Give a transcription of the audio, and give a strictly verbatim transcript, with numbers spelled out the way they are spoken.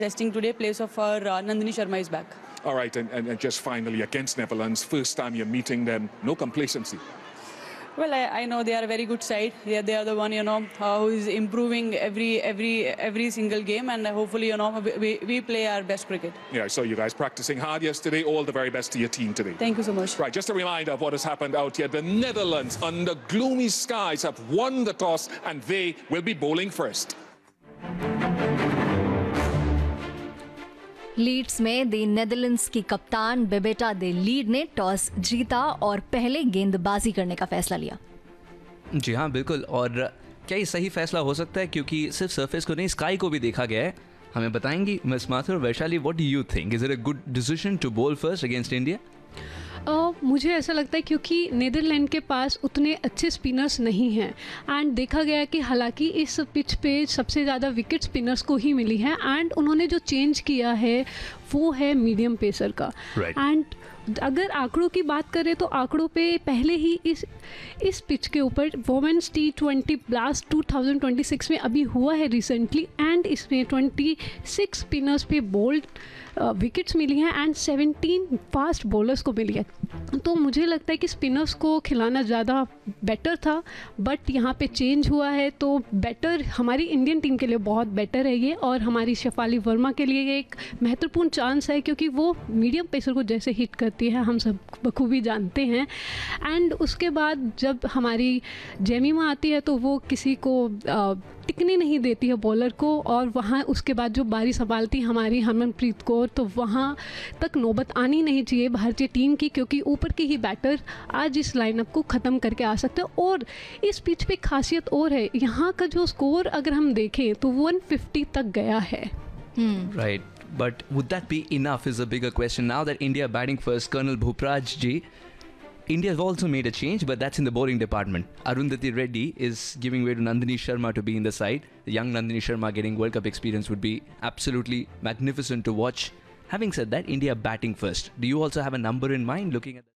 Resting today, place of our uh, Nandini Sharma is back. All right, and, and, and just finally against Netherlands, first time you're meeting them, no complacency. Well, I, I know they are a very good side. They are, they are the one, you know, uh, who is improving every every every single game, and hopefully, you know, we, we play our best cricket. Yeah, I saw you guys practicing hard yesterday. All the very best to your team today. Thank you so much. Right, just a reminder of what has happened out here. The Netherlands, under gloomy skies, have won the toss, and they will be bowling first. Leeds में the Netherlands की कप्तान बेबेटा they lead ने toss जीता और पहले गेंदबाजी करने का फैसला लिया। जी हाँ, बिल्कुल। और क्या ये सही फैसला हो सकता है, क्योंकि सिर्फ सरफेस को नहीं, स्काई को भी देखा गया है। हमें बताएंगी miss Mathur, Vaishali, what do you think, is it a good decision to बोल फर्स्ट अगेंस्ट इंडिया? Uh, मुझे ऐसा लगता है क्योंकि नीदरलैंड के पास उतने अच्छे स्पिनर्स नहीं हैं, एंड देखा गया कि हालांकि इस पिच पे सबसे ज़्यादा विकेट स्पिनर्स को ही मिली है, एंड उन्होंने जो चेंज किया है वो है मीडियम पेसर का। right. एंड अगर आंकड़ों की बात करें तो आंकड़ों पे पहले ही इस इस पिच के ऊपर women's T twenty blast two thousand twenty six में अभी हुआ है रिसेंटली, एंड इसमें ट्वेंटी सिक्स स्पिनर्स पे बोल्ड विकेट्स मिली हैं एंड सेवनटीन फास्ट बॉलर्स को मिली है। तो मुझे लगता है कि स्पिनर्स को खिलाना ज़्यादा बेटर था, बट यहाँ पे चेंज हुआ है तो बेटर हमारी इंडियन टीम के लिए बहुत बेटर है ये, और हमारी शेफाली वर्मा के लिए ये एक महत्वपूर्ण चांस है क्योंकि वो मीडियम पेसर को जैसे हिट करती है हम सब बखूबी जानते हैं। एंड उसके बाद जब हमारी जेमिमा आती है तो वो किसी को आ, टिकने नहीं देती है बॉलर को, और वहाँ उसके बाद जो बारी संभालती हमारी हरमनप्रीत कौर, तो वहाँ तक नौबत आनी नहीं चाहिए भारतीय टीम की, क्योंकि ऊपर के ही बैटर आज इस लाइनअप को ख़त्म करके आ सकते हैं। और इस पिच पे खासियत और है, यहाँ का जो स्कोर अगर हम देखें तो वन फिफ्टी तक गया है। Right, but would that be enough is a bigger question now that India batting first. Colonel भूपराज ji, India has also made a change, but that's in the bowling department. Arundhati Reddy is giving way to Nandini Sharma to be in the side. The young Nandini Sharma getting World Cup experience would be absolutely magnificent to watch. Having said that, India batting first. Do you also have a number in mind looking at that?